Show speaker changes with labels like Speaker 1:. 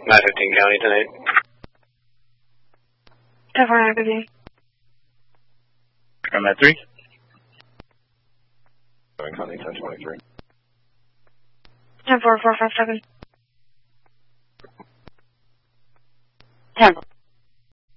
Speaker 1: 915 County, 10-8.
Speaker 2: 10-4, Magazine.
Speaker 3: I'm at 3.
Speaker 1: County, 1023.
Speaker 2: 10-4, 457.
Speaker 4: 10.